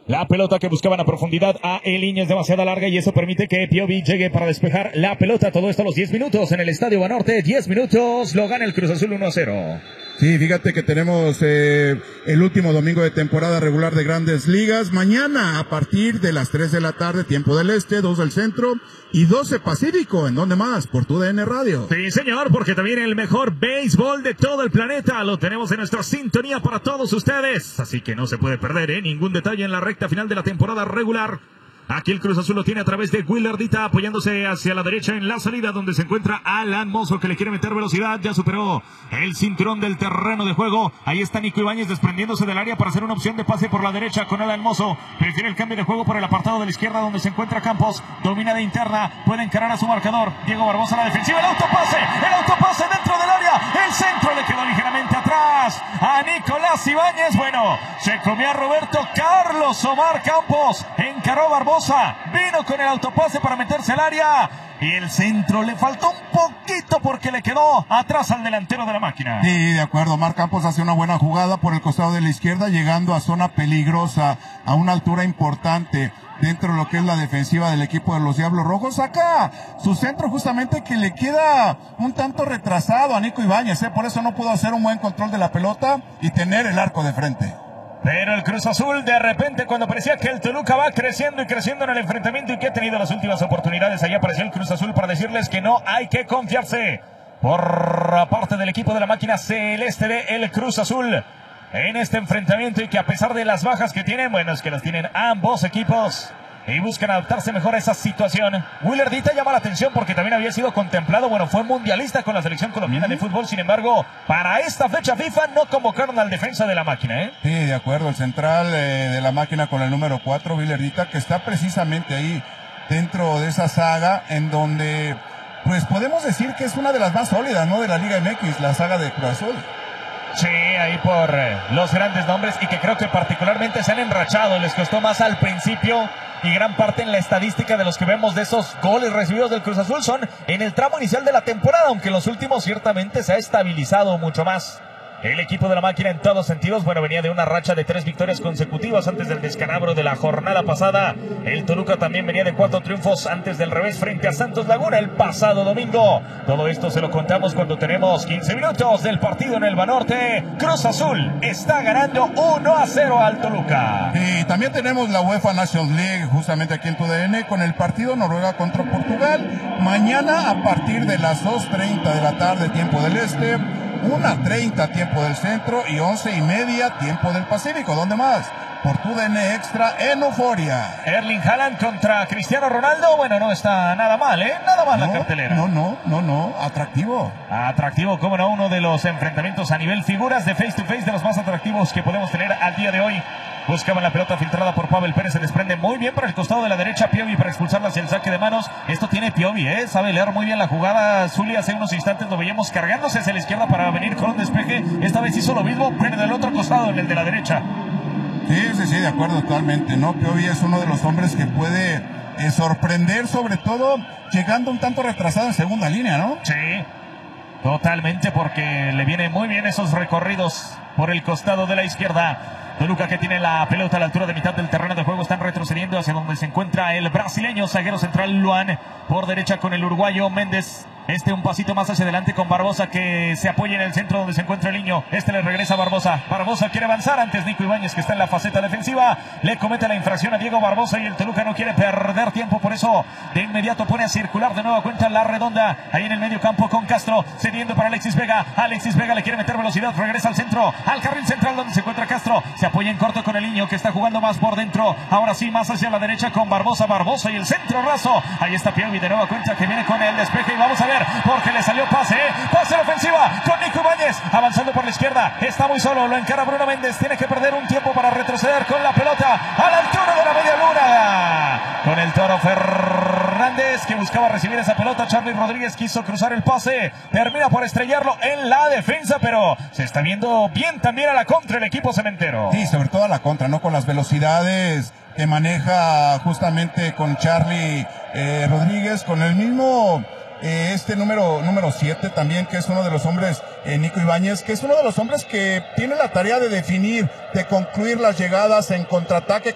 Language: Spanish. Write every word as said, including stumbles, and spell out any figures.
La pelota que buscaban a profundidad a Eliño es demasiado larga y eso permite que Piovi llegue para despejar la pelota. Todo esto a los diez minutos en el Estadio Banorte. diez minutos, lo gana el Cruz Azul uno a cero. Sí, fíjate que tenemos eh, el último domingo de temporada regular de Grandes Ligas. Mañana a partir de las tres de la tarde, tiempo del este, dos del centro y doce Pacífico. ¿En dónde más? Por tu D N Radio. Sí, señor, porque también el mejor béisbol de todo el planeta lo tenemos en nuestra sintonía para todos ustedes. Así que no se puede perder ¿eh? ningún detalle en la recta final de la temporada regular. Aquí el Cruz Azul lo tiene a través de Willardita, apoyándose hacia la derecha en la salida, donde se encuentra Alan Mozo, que le quiere meter velocidad. Ya superó el cinturón del terreno de juego. Ahí está Nico Ibáñez desprendiéndose del área para hacer una opción de pase por la derecha con Alan Mozo. Prefiere el cambio de juego por el apartado de la izquierda, donde se encuentra Campos. Domina de interna, puede encarar a su marcador. Diego Barbosa a la defensiva, el autopase, el autopase dentro del área. El centro le quedó ligeramente atrás a Nicolás Ibáñez. Bueno, se comió a Roberto Carlos Omar Campos. Encaró Barbosa. Vino con el autopase para meterse al área y el centro le faltó un poquito porque le quedó atrás al delantero de la máquina. Sí, de acuerdo. Omar Campos hace una buena jugada por el costado de la izquierda, llegando a zona peligrosa, a una altura importante dentro de lo que es la defensiva del equipo de los Diablos Rojos. Saca su centro justamente que le queda un tanto retrasado a Nico Ibáñez, ¿eh? Por eso no pudo hacer un buen control de la pelota y tener el arco de frente. Pero el Cruz Azul, de repente, cuando parecía que el Toluca va creciendo y creciendo en el enfrentamiento y que ha tenido las últimas oportunidades, allá apareció el Cruz Azul para decirles que no hay que confiarse. Por parte del equipo de la máquina celeste de el Cruz Azul en este enfrentamiento, y que a pesar de las bajas que tienen, bueno, es que las tienen ambos equipos y buscan adaptarse mejor a esa situación. Willardita llama la atención porque también había sido contemplado, bueno, fue mundialista con la selección colombiana de fútbol. Sin embargo, para esta fecha FIFA no convocaron al defensa de la máquina, ¿eh? Sí, de acuerdo, el central eh, de la máquina con el número cuatro, Willardita, que está precisamente ahí dentro de esa saga en donde, pues podemos decir que es una de las más sólidas, ¿no?, de la Liga M X, la saga de Cruz Azul. Sí, ahí por eh, los grandes nombres, y que creo que particularmente se han enrachado. Les costó más al principio, y gran parte en la estadística de los que vemos de esos goles recibidos del Cruz Azul son en el tramo inicial de la temporada, aunque en los últimos ciertamente se ha estabilizado mucho más. El equipo de la máquina en todos sentidos, bueno, venía de una racha de tres victorias consecutivas antes del descalabro de la jornada pasada. El Toluca también venía de cuatro triunfos antes del revés frente a Santos Laguna el pasado domingo. Todo esto se lo contamos cuando tenemos quince minutos del partido en el Banorte. Cruz Azul está ganando uno a cero al Toluca. Y también tenemos la UEFA Nations League justamente aquí en tu D N con el partido Noruega contra Portugal. Mañana a partir de las dos treinta de la tarde, tiempo del este, una treinta tiempo del centro y once y media tiempo del Pacífico. ¿Dónde más? Por tu D N Extra en Euforia. Erling Haaland contra Cristiano Ronaldo. Bueno, no está nada mal, ¿eh? Nada mal no, la cartelera. No, no, no, no. Atractivo. Atractivo, como no, uno de los enfrentamientos a nivel figuras de face to face de los más atractivos que podemos tener al día de hoy. Buscaban la pelota filtrada por Pavel Pérez, se desprende muy bien por el costado de la derecha Piovi para expulsarla hacia el saque de manos. Esto tiene Piovi, ¿eh? Sabe leer muy bien la jugada. Zuli hace unos instantes lo veíamos cargándose hacia la izquierda para venir con un despeje. Esta vez hizo lo mismo, pero del otro costado, en el de la derecha. Sí, sí, sí, de acuerdo totalmente, ¿no? Piovi es uno de los hombres que puede eh, sorprender, sobre todo llegando un tanto retrasado en segunda línea, ¿no? Sí, totalmente, porque le vienen muy bien esos recorridos por el costado de la izquierda. Toluca, que tiene la pelota a la altura de mitad del terreno de juego, están retrocediendo hacia donde se encuentra el brasileño zaguero central Luan, por derecha con el uruguayo Méndez. Este un pasito más hacia adelante con Barbosa, que se apoya en el centro donde se encuentra el niño. Este le regresa a Barbosa. Barbosa quiere avanzar, antes Nico Ibáñez, que está en la faceta defensiva, le comete la infracción a Diego Barbosa y el Toluca no quiere perder tiempo, por eso de inmediato pone a circular de nueva cuenta la redonda ahí en el medio campo con Castro, cediendo para Alexis Vega. Alexis Vega le quiere meter velocidad, regresa al centro, al carril central donde se encuentra Castro, se apoya en corto con el niño, que está jugando más por dentro, ahora sí más hacia la derecha con Barbosa, Barbosa y el centro raso. Ahí está Piovi de nueva cuenta, que viene con el despeje, y vamos a ver, porque le salió pase, ¿eh? Pase a la ofensiva con Nico Ibáñez, avanzando por la izquierda, está muy solo, lo encara Bruno Méndez, tiene que perder un tiempo para retroceder con la pelota a la altura de la media luna, con el Toro Fernández, que buscaba recibir esa pelota. Charly Rodríguez quiso cruzar el pase, termina por estrellarlo en la defensa, pero se está viendo bien también a la contra el equipo cementero. Sí, sobre todo a la contra, ¿no? Con las velocidades que maneja justamente con Charly eh, Rodríguez, con el mismo eh, este número número siete también, que es uno de los hombres, eh, Nico Ibáñez, que es uno de los hombres que tiene la tarea de definir, de concluir las llegadas en contraataque.